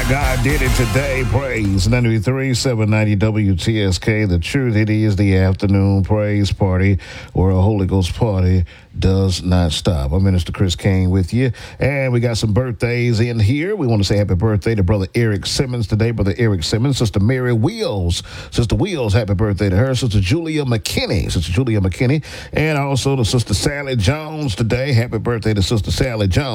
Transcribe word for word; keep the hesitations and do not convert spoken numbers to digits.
My God did it today. Praise ninety-three, seven ninety W T S K. The truth, it is the afternoon praise party where a Holy Ghost party does not stop. I'm Minister Chris King with you, and we got some birthdays in here. We want to say happy birthday to Brother Eric Simmons today. Brother Eric Simmons, Sister Mary Wheels, Sister Wheels, happy birthday to her. Sister Julia McKinney, Sister Julia McKinney, and also to Sister Sally Jones today. Happy birthday to Sister Sally Jones.